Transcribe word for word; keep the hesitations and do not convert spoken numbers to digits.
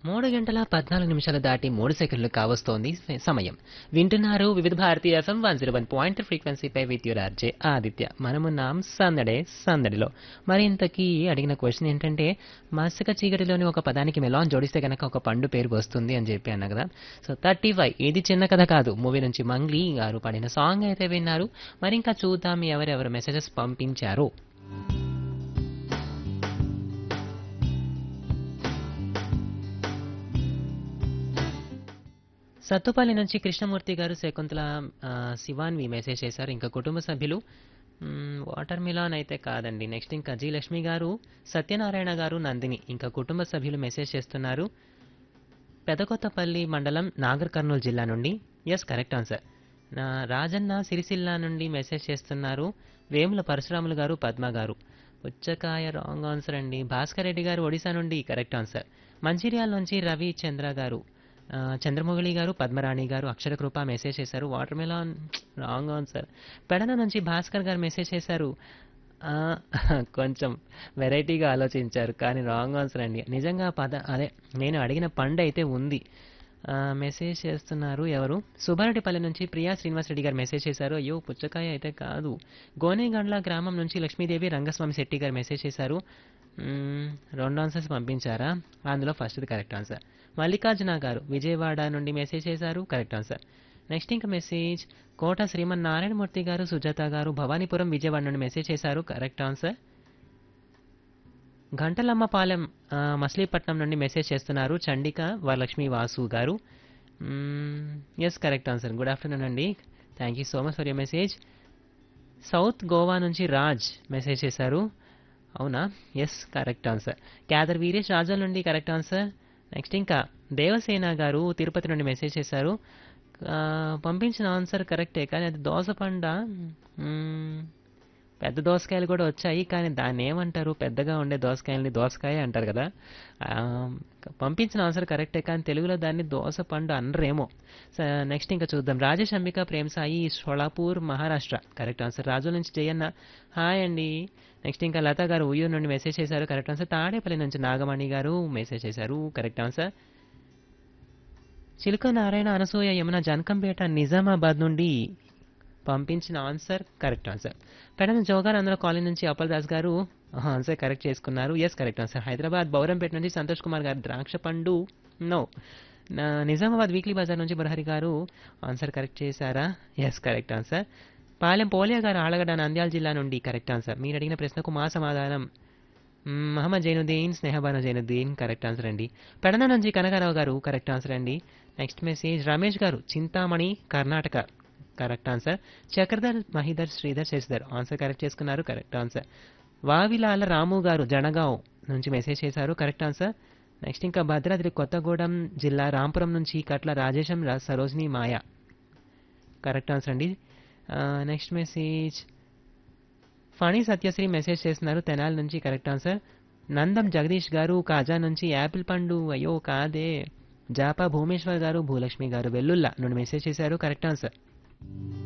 మూడు గంటల పద్నాలుగు నిమిషాలు దాటి మూడు సెకండ్లు కావస్తోంది స- సమయం. వింటున్నారు వివిధ Bharati FM one zero one point ఫ్రీక్వెన్సీపై with your RJ Aditya. మనమున్నాం సందడే సందడిలో. మరి ఇంతకీ అడిగిన క్వశ్చన్ ఏంటంటే, మసక చీకటిలోని ఒక పదానికి మెలాన్ జోడిస్తే గనక ఒక పండు పేరు వస్తుంది అని చెప్పి అన్నా కదా. సో థర్టీ ఫైవ్ ఇది చిన్న కథ కాదు మూవీ నుంచి మంగ్లీ గారు పాడిన సాంగ్ అయితే విన్నారు. మరి ఇంకా చూద్దాం ఎవరెవరు మెసేజెస్ పంపించారు. సత్తుపల్లి నుంచి కృష్ణమూర్తి గారు, శకుంతల, ఆ, శివాన్వి మెసేజ్ చేశారు. ఇంకా కుటుంబ సభ్యులు మ్, వాటర్ మిలాన్ అయితే కాదండి. నెక్స్ట్ ఇంకా జి లక్ష్మి గారు, సత్యనారాయణ గారు, నందిని ఇంకా కుటుంబ సభ్యులు మెసేజ్ చేస్తున్నారు. పెదకొత్తపల్లి మండలం నాగర్ కర్నూలు జిల్లా నుండి. Yes correct answer. నా రాజన్న సిరిసిల్ల నుండి మెసేజ్ చేస్తున్నారు. వేముల పరశురాములు గారు, పద్మ గారు. పుచ్చకాయ రాంగ్ ఆన్సర్ అండి. భాస్కర్ రెడ్డి గారు ఒడిశా నుండి కరెక్ట్ ఆన్సర్. మంచిర్యాల నుంచి రవి చంద్ర గారు, ఆ, చంద్రమౌళి గారు, పద్మరాణి గారు, అక్షర కృప మెసేజ్ చేశారు. Water melon wrong answer. Pedana నుంచి భాస్కర్ గారు మెసేజ్ చేశారు. ఆ, కొంచెం వెరైటీగా ఆలోచించారు కానీ రాంగ్ ఆన్సర్ అండి. నిజంగా పద అదే నేను అడిగిన పండు అయితే ఉంది. ఆ, మెసేజ్ చేస్తున్నారు ఎవరు, సుబ్బారెడ్డిపల్లి నుంచి ప్రియా శ్రీనివాస్ రెడ్డి గారు మెసేజ్ చేశారు. అయ్యో పుచ్చకాయ అయితే కాదు. గోనేగండ్ల గ్రామం నుంచి లక్ష్మీదేవి రంగస్వామి శెట్టి గారు మెసేజ్ చేశారు. మ్మ్, రెండు ఆన్సర్స్ పంపించారా, అందులో ఫస్ట్ది కరెక్ట్ ఆన్సర్. మల్లికార్జున గారు విజయవాడ నుండి మెసేజ్ చేశారు. Correct answer. నెక్స్ట్ ఇంకా మెసేజ్ కోట శ్రీమన్నారాయణమూర్తి గారు, సుజాత గారు భవానీపురం విజయవాడ నుండి మెసేజ్ చేశారు. Correct answer. ఘంటలమ్మపాలెం, ఆ, మచిలీపట్నం నుండి మెసేజ్ చేస్తున్నారు చండిక వరలక్ష్మి వాసు గారు. Yes correct answer. Good afternoon అండి. Thank you so much for your message. South Goa నుంచి రాజ్ మెసేజ్ చేశారు. అవునా, ఎస్ కరెక్ట్ ఆన్సర్. క్యాదర్ వీరేష్ రాజోల్ నుండి కరెక్ట్ ఆన్సర్. నెక్స్ట్ ఇంకా దేవసేన గారు తిరుపతి నుండి మెసేజ్ చేశారు. ఆ, పంపించిన ఆన్సర్ కరెక్టే కానీ అది దోసపండ. మ్మ్, పెద్ద దోసకాయలు కూడా వచ్చాయి కానీ దాన్ని ఏమంటారు, పెద్దగా ఉండే దోసకాయల్ని దోసకాయ అంటారు కదా. ఆ, పంపించిన ఆన్సర్ కరెక్టే కానీ తెలుగులో దాన్ని దోసపండు అనరేమో. నెక్స్ట్ ఇంకా చూద్దాం. Rajesh Ambika Prem Sai Sholapur Maharashtra correct answer. రాజు నుంచి జయన్న హాయ్ అండి. నెక్స్ట్ ఇంకా లత గారు ఉయ్యూరు నుండి మెసేజ్ చేశారు. Correct answer. తాడేపల్లి నుంచి నాగమణి గారు మెసేజ్ చేశారు. Correct answer. చిలుక నారాయణ అనసూయ యమున జనకంపేట నిజామాబాద్ నుండి పంపించిన ఆన్సర్ కరెక్ట్ ఆన్సర్. పెడన జోగార్ అందులో కాలనీ నుంచి అప్పల్ దాస్ గారు ఆన్సర్ కరెక్ట్ చేసుకున్నారు. Yes correct answer. Hyderabad Bowrampet నుంచి సంతోష్ కుమార్ గారు ద్రాక్ష పండు నో. నిజామాబాద్ వీక్లీ బజార్ నుంచి బురహరి గారు ఆన్సర్ కరెక్ట్ చేశారా. Yes correct answer. Palem Polya గారు ఆలగడ్డ నంద్యాల జిల్లా నుండి కరెక్ట్ ఆన్సర్. మీరు అడిగిన ప్రశ్నకు మా సమాధానం మ్మ్, మహమ్మద్ జైనుద్దీన్ స్నేహబాను జైనుద్దీన్ కరెక్ట్ ఆన్సర్ అండి. పెడన నుంచి కనకారావు గారు కరెక్ట్ ఆన్సర్ అండి. నెక్స్ట్ మెసేజ్ రమేష్ గారు Chintamani Karnataka correct answer. Chakradhar Mahidhar Sridhar Shashidhar answer correct చేసుకున్నారు. Correct answer. వావిలాల రాము గారు జనగావ్ నుంచి మెసేజ్ చేశారు. Correct answer. నెక్స్ట్ ఇంకా భద్రాద్రి కొత్తగూడెం జిల్లా రాంపురం నుంచి కట్ల రాజేశం రా- సరోజిని మాయ కరెక్ట్ ఆన్సర్ అండి. Next message Phani Satyasri message చేస్తున్నారు తెనాలి నుంచి కరెక్ట్ ఆన్సర్. నందం జగదీష్ గారు కాజా నుంచి యాపిల్ పండు అయ్యో కాదే. జాపా భూమేశ్వర్ గారు భూలక్ష్మి గారు వెల్లుల్లా నుండి మెసేజ్ చేశారు. Correct answer.